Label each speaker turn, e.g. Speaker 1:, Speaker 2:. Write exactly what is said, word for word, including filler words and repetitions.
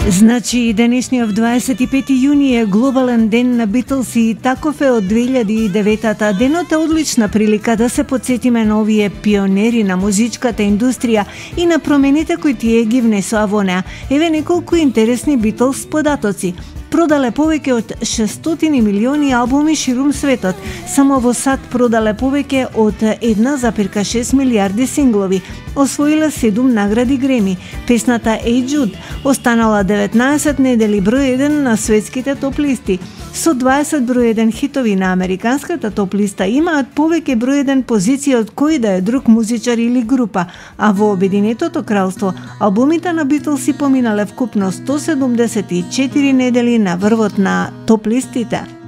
Speaker 1: Значи, денешниот дваесет и пети јуни е глобален ден на Битлз и таков е од две илјади и девета. Денот е одлична прилика да се потсетиме на овие пионери на музичката индустрија и на промените кои тие ги внесоа во неа. Еве неколку интересни Битлз податоци. Продале повеќе од шестстотини милиони албуми ширум светот. Само во САД продале повеќе од една зарез шест милијарди синглови. Освоиле седум награди Греми. Песната Hey Jude останала деветнаесет недели број еден на светските топ листи. Со дваесет број еден хитови на американската топ листа имаат повеќе број еден позиции од кој да е друг музичар или група, а во Обединетото кралство албумите на Битлз поминале вкупно сто седумдесет и четири недели на врвот на топ листите.